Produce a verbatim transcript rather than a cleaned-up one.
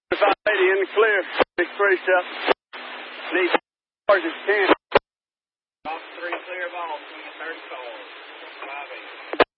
five eighty in the clear. Big three step. Need cars if you can. Off three clear ball. thirty-four. five eighty.